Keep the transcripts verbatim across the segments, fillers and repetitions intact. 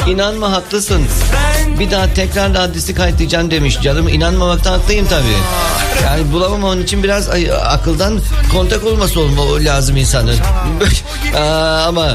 İnanma, haklısın. Bir daha tekrar adresi kayıtlayacağım demiş. Canım, inanmamakta haklıyım tabii. Yani bulamam, onun için biraz ay, akıldan kontak olması olma lazım insanın. Aa, ama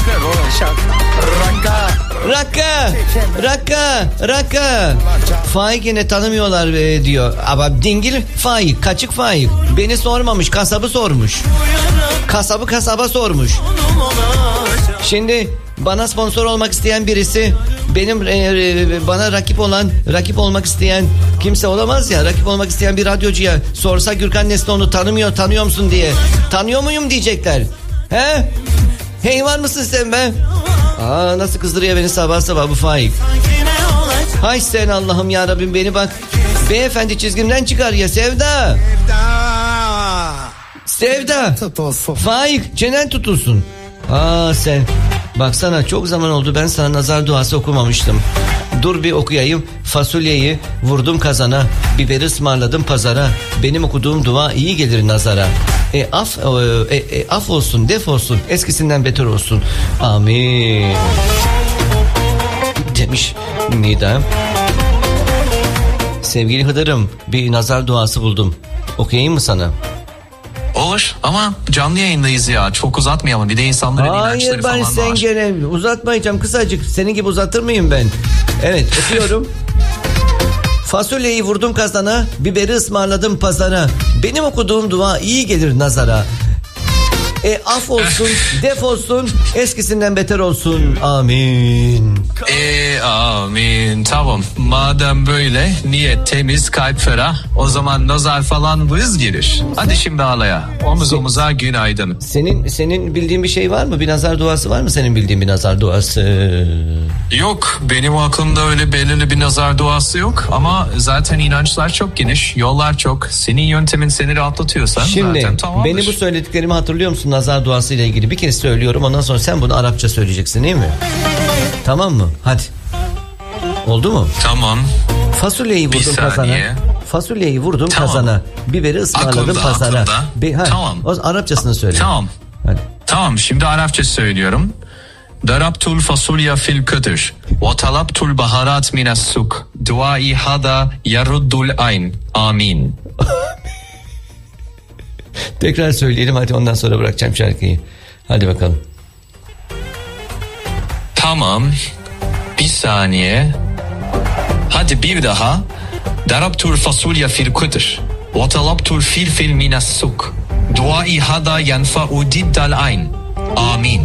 Rakka, Rakka, Rakka. Faik yine tanımıyorlar e, diyor. Ama dingil Faik, kaçık Faik. Beni sormamış, kasabı sormuş. Kasabı kasaba sormuş. Şimdi bana sponsor olmak isteyen birisi, benim e, e, bana rakip olan, rakip olmak isteyen kimse olamaz ya. Rakip olmak isteyen bir radyocuya sorsa Gürkan Nesli onu tanımıyor, tanıyor musun diye. Tanıyor muyum diyecekler. He? Hey, var mısın sen be? Aa, nasıl kızdırıyor beni sabah sabah bu Faik. Hay sen Allah'ım ya Rabbim, beni bak. Beyefendi çizgimden çıkar ya Sevda. Sevda. Faik, çenen tutulsun. Aa sen. Baksana, çok zaman oldu ben sana nazar duası okumamıştım. Dur bir okuyayım. Fasulyeyi vurdum kazana, biberi ısmarladım pazara. Benim okuduğum dua iyi gelir nazara. E af e, e, af olsun, def olsun, eskisinden beter olsun. Amin. Demiş Nida. Sevgili Hıdır'ım, bir nazar duası buldum. Okuyayım mı sana? Olur ama canlı yayındayız ya, çok uzatmayalım, bir de insanların inançları falan var. Hayır, ben sen gene uzatmayacağım, kısacık, senin gibi uzatır mıyım ben? Evet, okuyorum. Fasulyeyi vurdum kazana, biberi ısmarladım pazara. Benim okuduğum dua iyi gelir nazara. E af olsun, def olsun, eskisinden beter olsun. Amin. E amin. Tamam. Madem böyle, niyet temiz, kalp ferah, o zaman nazar falan vız girir. Hadi şimdi ağlaya. Omuz omuza günaydın. Senin senin bildiğin bir şey var mı? Bir nazar duası var mı senin bildiğin bir nazar duası? Yok, benim aklımda öyle belirli bir nazar duası yok. Ama zaten inançlar çok geniş, yollar çok. Senin yöntemin seni rahatlatıyorsa şimdi, zaten tamamdır. Beni bu söylediklerimi hatırlıyor musun nazar duası ile ilgili? Bir kez söylüyorum, ondan sonra sen bunu Arapça söyleyeceksin, değil mi? Tamam mı? Hadi. Oldu mu? Tamam. Fasulyeyi vurdum kazana. Fasulyeyi vurdum tamam. kazana. Biberi ısmarladım aklımda, pazara. Be, ha, tamam. O Arapçasını söyle. Tamam. Hadi. Tamam, şimdi Arapça söylüyorum. Darabtul fasulya fil kötür. Ve talabtul baharat minas suk. Duai hada yaruddul ayn. Amin. Tekrar söyleyelim hadi, ondan sonra bırakacağım şarkıyı. Hadi bakalım. Tamam. Bir saniye. Hadi bir daha. Darabtul fasulya fil kötür. Ve talabtul fil fil minas suk. Duai hada yanfa'u diddal ayn. Amin.